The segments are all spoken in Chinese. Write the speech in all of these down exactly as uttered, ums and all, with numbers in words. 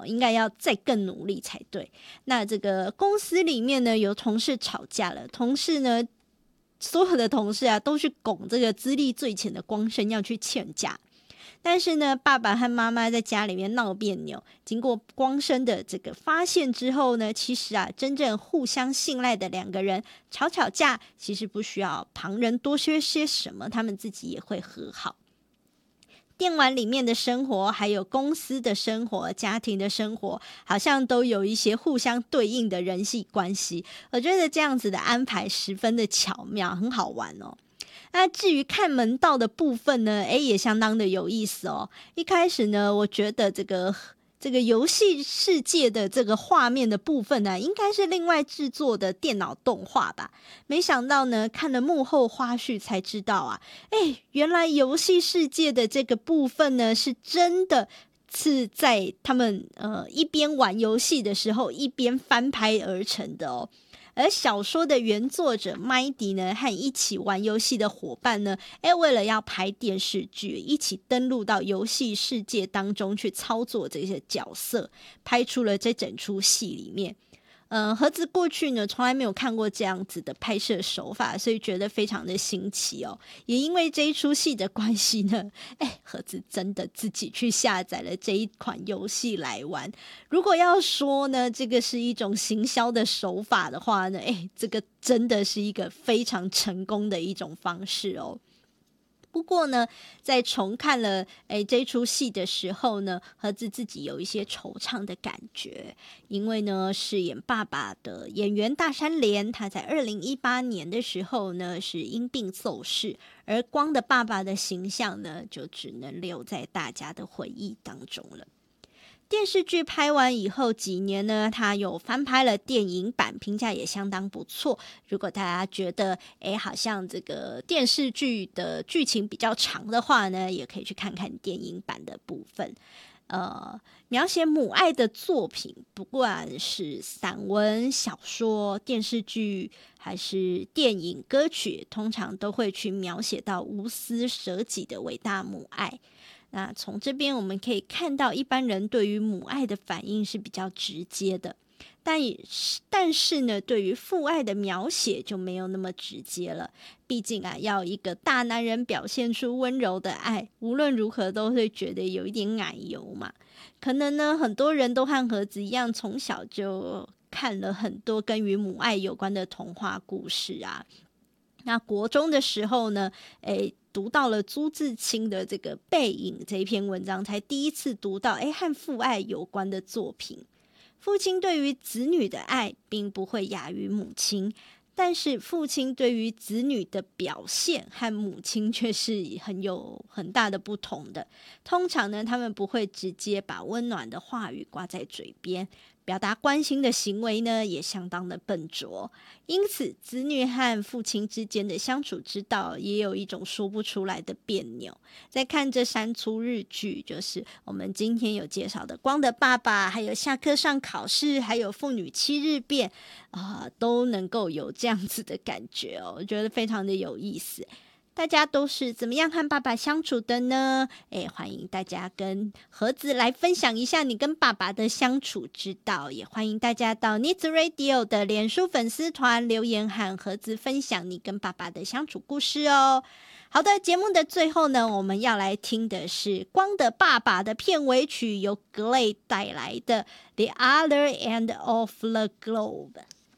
应该要再更努力才对。那这个公司里面呢，有同事吵架了，同事呢，所有的同事啊，都去拱这个资历最浅的光生要去劝架。但是呢，爸爸和妈妈在家里面闹别扭，经过光生的这个发现之后呢，其实啊，真正互相信赖的两个人吵吵架，其实不需要旁人多说些什么，他们自己也会和好。电玩里面的生活，还有公司的生活、家庭的生活，好像都有一些互相对应的人际关系。我觉得这样子的安排十分的巧妙，很好玩哦。那至于看门道的部分呢，诶，也相当的有意思哦。一开始呢，我觉得这个这个游戏世界的这个画面的部分呢，应该是另外制作的电脑动画吧。没想到呢，看了幕后花絮才知道啊，诶，原来游戏世界的这个部分呢，是真的是在他们呃一边玩游戏的时候一边翻拍而成的哦。而小说的原作者麦迪呢，和一起玩游戏的伙伴呢，诶，为了要拍电视剧，一起登陆到游戏世界当中去操作这些角色，拍出了这整出戏里面。呃，盒子过去呢，从来没有看过这样子的拍摄手法，所以觉得非常的新奇哦。也因为这一出戏的关系呢，哎，盒子真的自己去下载了这一款游戏来玩。如果要说呢，这个是一种行销的手法的话呢，哎，这个真的是一个非常成功的一种方式哦。不过呢，在重看了诶这出戏的时候呢，盒子自己有一些惆怅的感觉，因为呢，饰演爸爸的演员大山连，他在二零一八年的时候呢是因病奏逝，而光的爸爸的形象呢，就只能留在大家的回忆当中了。电视剧拍完以后几年呢，他有翻拍了电影版，评价也相当不错。如果大家觉得诶好像这个电视剧的剧情比较长的话呢，也可以去看看电影版的部分。呃，描写母爱的作品，不管是散文、小说、电视剧还是电影、歌曲，通常都会去描写到无私舍己的伟大母爱。那从这边我们可以看到，一般人对于母爱的反应是比较直接的，但也是但是呢，对于父爱的描写就没有那么直接了。毕竟啊，要一个大男人表现出温柔的爱，无论如何都会觉得有一点奶油嘛。可能呢，很多人都和盒子一样，从小就看了很多跟与母爱有关的童话故事啊。那国中的时候呢，诶，读到了朱自清的这个《背影》这一篇文章，才第一次读到诶和父爱有关的作品。父亲对于子女的爱并不会亚于母亲，但是父亲对于子女的表现和母亲却是很有很大的不同的。通常呢，他们不会直接把温暖的话语挂在嘴边，表达关心的行为呢，也相当的笨拙。因此，子女和父亲之间的相处之道，也有一种说不出来的别扭。在看这三出日剧，就是我们今天有介绍的《光的爸爸》，还有下课上考试，还有父女七日变啊、呃，都能够有这样子的感觉哦，我觉得非常的有意思。大家都是怎么样和爸爸相处的呢？诶，欢迎大家跟盒子来分享一下你跟爸爸的相处之道，也欢迎大家到 Needs Radio 的脸书粉丝团留言和盒子分享你跟爸爸的相处故事哦。好的，节目的最后呢，我们要来听的是《光的爸爸》的片尾曲，由 Glade 带来的 The Other End of the Globe。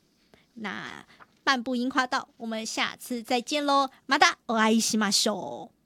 那漫步樱花道，我们下次再见喽，またお会いしましょう。